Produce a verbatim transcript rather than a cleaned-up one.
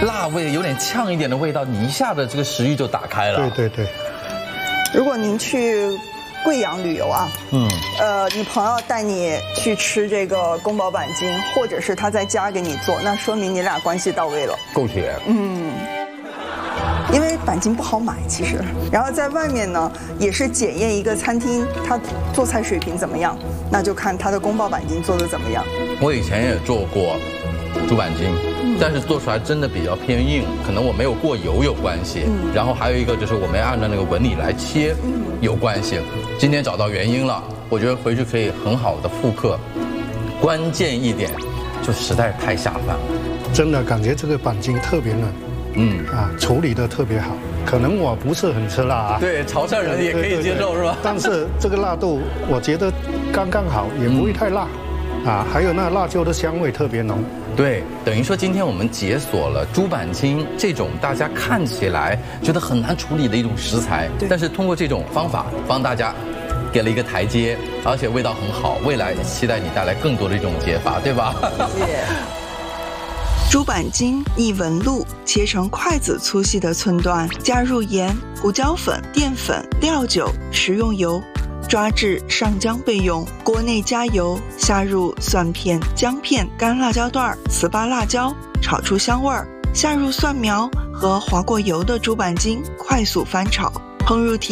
辣味有点呛一点的味道，你一下子这个食欲就打开了。 对对对。 如果您去贵阳旅游啊， 嗯， 呃，你朋友带你去吃这个宫保板筋，或者是他在家给你做，那说明你俩关系到位了。 够铁。 嗯。因为板筋不好买，其实，然后在外面呢，也是检验一个餐厅它做菜水平怎么样，那就看它的宫保板筋做的怎么样。 我以前也做过猪板筋，但是做出来真的比较偏硬，可能我没有过油有关系。嗯，然后还有一个就是我没按照那个纹理来切，有关系。今天找到原因了，我觉得回去可以很好的复刻。关键一点，就实在是太下饭了。 真的感觉这个板筋特别嫩。嗯啊，处理的特别好。可能我不是很吃辣啊， 对，潮汕人也可以接受是吧？ 但是这个辣度我觉得刚刚好，也不会太辣，啊，还有那辣椒的香味特别浓。 对，等于说今天我们解锁了猪板筋这种大家看起来觉得很难处理的一种食材，但是通过这种方法帮大家给了一个台阶，而且味道很好。未来期待你带来更多的这种解法，对吧？ 谢谢。 猪板筋逆纹路，切成筷子粗细的寸段，加入盐、胡椒粉、淀粉、料酒、食用油，抓至上浆备用。锅内加油，下入蒜片、姜片、干辣椒段、糍粑辣椒，炒出香味儿。下入蒜苗和滑过油的猪板筋，快速翻炒，烹入提